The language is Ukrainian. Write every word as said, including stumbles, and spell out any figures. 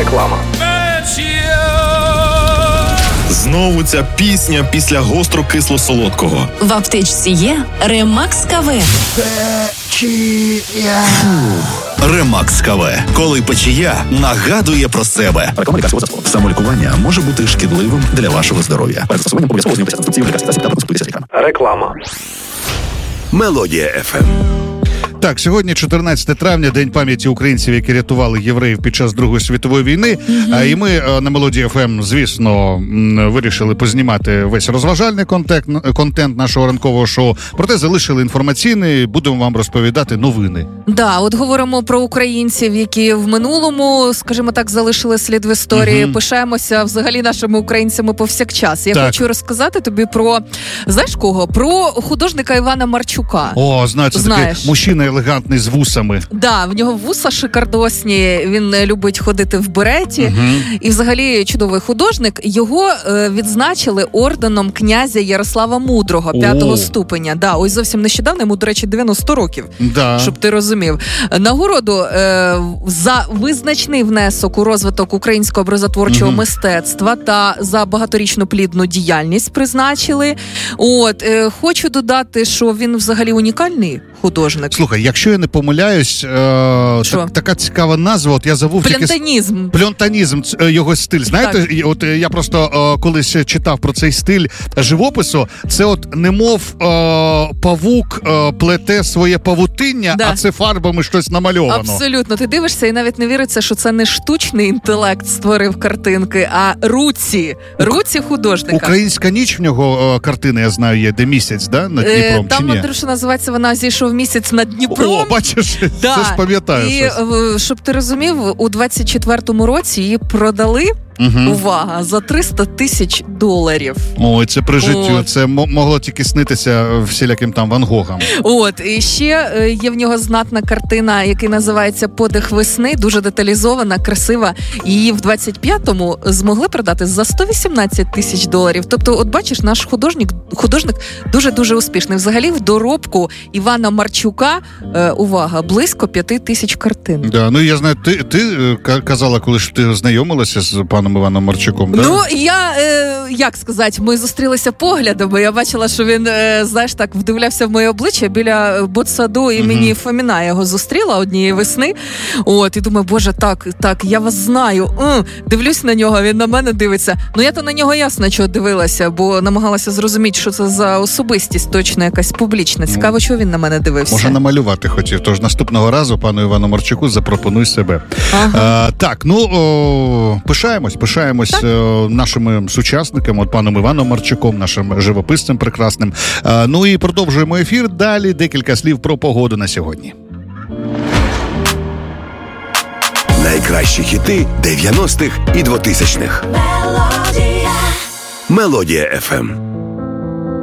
Реклама. Знову ця пісня після гостро-кисло-солодкого. В аптечці є Ремакс КВ. Печія. Ремакс КВ. Коли печія нагадує про себе. Реклама лікарського засобу. Самолікування може бути шкідливим для вашого здоров'я. Перед застосуванням обов'язково знайомтеся з інструкцією лікарських засобів та проконсультуйтеся з лікарем. Реклама. Мелодія еф ем. Так, сьогодні чотирнадцяте травня, День пам'яті українців, які рятували євреїв під час Другої світової війни. Mm-hmm. І ми на Мелодії еф ем, звісно, вирішили познімати весь розважальний контент, контент нашого ранкового шоу. Проте залишили інформаційний, будемо вам розповідати новини. Да, от говоримо про українців, які в минулому, скажімо так, залишили слід в історії. Mm-hmm. Пишаємося взагалі нашими українцями повсякчас. Я так. хочу розказати тобі про, знаєш кого? Про художника Івана Марчука. О, знаю, це Знаєш. такий мужчина елегантний з вусами. Да, в нього вуса шикардосні, він любить ходити в береті. Uh-huh. І взагалі чудовий художник. Його е, відзначили орденом князя Ярослава Мудрого, п'ятого oh. ступеня. Да, ось зовсім нещодавно, йому, до речі, дев'яносто років, да. щоб ти розумів. Нагороду е, за визначний внесок у розвиток українського образотворчого uh-huh. мистецтва та за багаторічну плідну діяльність призначили. От, е, хочу додати, що він взагалі унікальний художник. Слухай, якщо я не помиляюсь, е, так, така цікава назва, от я забув... Пльонтанізм. Тільки... Пльонтанізм, його стиль. Знаєте, так. от я просто е, колись читав про цей стиль живопису, це от немов е, павук е, плете своє павутиння, да. а це фарбами щось намальовано. Абсолютно. Ти дивишся і навіть не віриться, що це не штучний інтелект створив картинки, а руці. Руці художника. Українська ніч в нього е, картини, я знаю, є, де місяць, да, над Дніпром, е, там, Андрюша, називається вона «Зійшов місяць над Дніпром». О, бачиш, да. це ж пам'ятаю. І, щось. Щоб ти розумів, у двадцять четвертому році її продали, угу. увага, за триста тисяч доларів. Ой, це при життю. От. Це м- могло тільки снитися всіляким там Ван Гогам. От, і ще є в нього знатна картина, яка називається «Подих весни», дуже деталізована, красива. Її в двадцять п'ятому змогли продати за сто вісімнадцять тисяч доларів. Тобто, от бачиш, наш художник, художник дуже-дуже успішний. Взагалі, в доробку Івана Марчука, е, увага, близько п'яти тисяч картин. Да, ну я знаю, ти, ти казала, коли ж ти знайомилася з паном Іваном Марчуком, да? Ну, я, е, як сказати, ми зустрілися поглядами, я бачила, що він, е, знаєш, так, вдивлявся в моє обличчя біля ботсаду імені uh-huh. Фоміна, я його зустріла однієї весни, от, і думаю, боже, так, так, я вас знаю, М, дивлюсь на нього, він на мене дивиться, ну я то на нього ясно, чого дивилася, бо намагалася зрозуміти, що це за особистість, точно якась публічна, цікаво, чого він на мене дивився. Може, намалювати хотів, тож наступного разу пану Івану Марчуку запропонуй себе. Ага. А, так, ну, о, пишаємось, пишаємось так. о, нашими сучасниками, от паном Іваном Марчуком, нашим живописцем прекрасним. А, ну і продовжуємо ефір. Далі декілька слів про погоду на сьогодні. Найкращі хіти дев'яностих і двотисячних. Мелодія. Мелодія еф ем.